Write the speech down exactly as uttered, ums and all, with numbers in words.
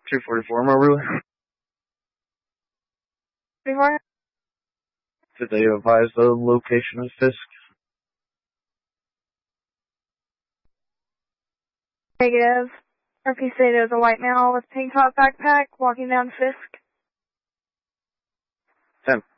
two forty-four, Moberly. Before? Did they advise the location of Fisk? Negative. R P said it was a white male with pink top backpack walking down Fisk. ten.